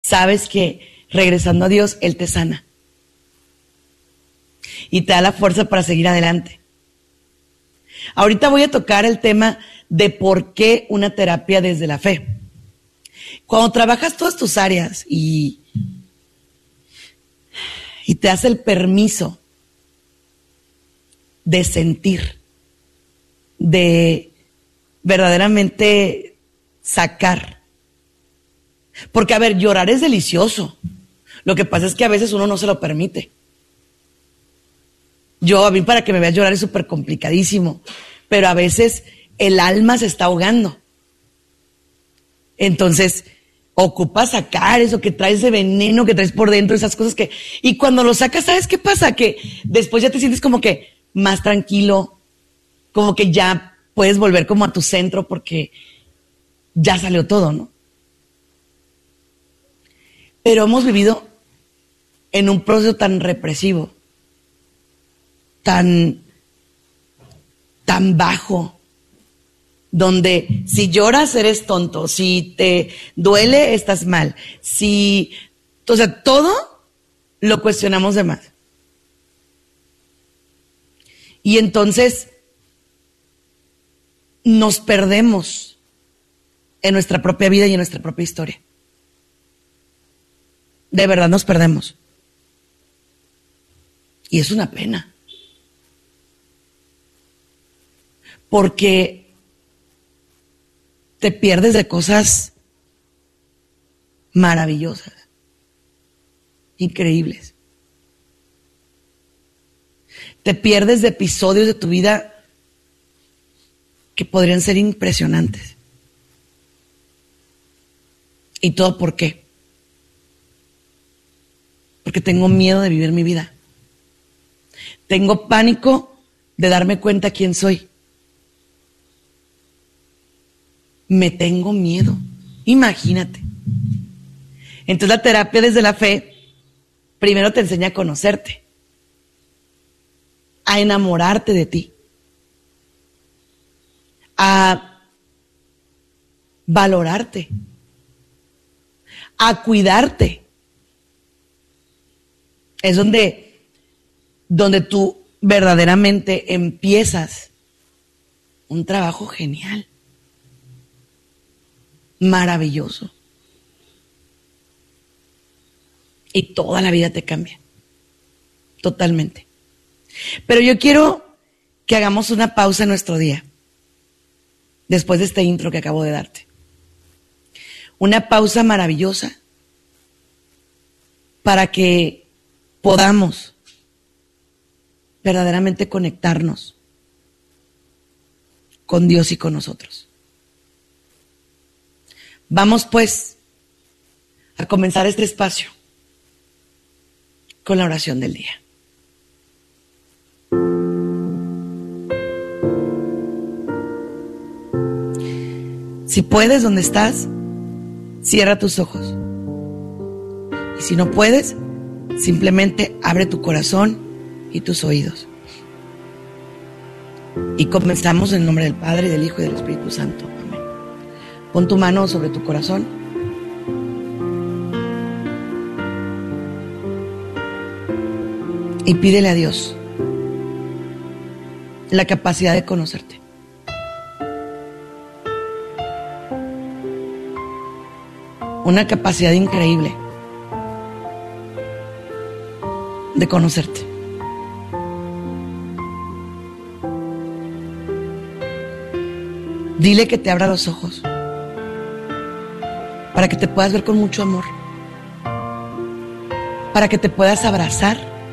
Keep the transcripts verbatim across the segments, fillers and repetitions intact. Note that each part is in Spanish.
sabes que regresando a Dios, Él te sana. Y te da la fuerza para seguir adelante. Ahorita voy a tocar el tema de por qué una terapia desde la fe. Cuando trabajas todas tus áreas y, y te das el permiso de sentir, de verdaderamente sacar. Porque, a ver, llorar es delicioso. Lo que pasa es que a veces uno no se lo permite. Yo, a mí para que me veas llorar es súper complicadísimo, pero a veces el alma se está ahogando. Entonces, ocupas sacar eso que traes de veneno, que traes por dentro, esas cosas que... Y cuando lo sacas, ¿sabes qué pasa? Que después ya te sientes como que más tranquilo, como que ya puedes volver como a tu centro porque ya salió todo, ¿no? Pero hemos vivido en un proceso tan represivo, tan, tan bajo, donde si lloras eres tonto, si te duele estás mal, si, o sea, todo lo cuestionamos de más. Y entonces nos perdemos en nuestra propia vida y en nuestra propia historia. De verdad nos perdemos. Y es una pena. Porque te pierdes de cosas maravillosas, increíbles. Te pierdes de episodios de tu vida que podrían ser impresionantes. ¿Y todo por qué? Porque tengo miedo de vivir mi vida. Tengo pánico de darme cuenta quién soy. Me tengo miedo. Imagínate. Entonces la terapia desde la fe primero te enseña a conocerte, a enamorarte de ti, a valorarte, a cuidarte. Es donde, donde tú verdaderamente empiezas un trabajo genial, maravilloso. Y toda la vida te cambia, totalmente. Pero yo quiero que hagamos una pausa en nuestro día, después de este intro que acabo de darte. Una pausa maravillosa para que podamos verdaderamente conectarnos con Dios y con nosotros. Vamos pues a comenzar este espacio con la oración del día. Si puedes, donde estás, cierra tus ojos. Y si no puedes, simplemente abre tu corazón y tus oídos. Y comenzamos en el nombre del Padre, y del Hijo y del Espíritu Santo. Amén. Pon tu mano sobre tu corazón. Y pídele a Dios la capacidad de conocerte. Una capacidad increíble de conocerte. Dile que te abra los ojos para que te puedas ver con mucho amor, para que te puedas abrazar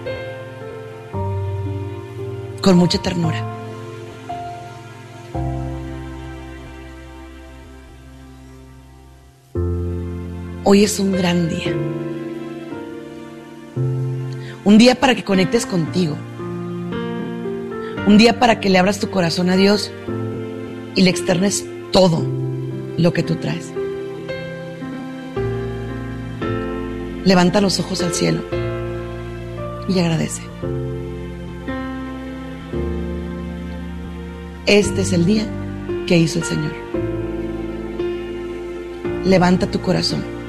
con mucha ternura. Hoy es un gran día. Un día para que conectes contigo. Un día para que le abras tu corazón a Dios y le externes todo lo que tú traes. Levanta los ojos al cielo y agradece. Este es el día que hizo el Señor. Levanta tu corazón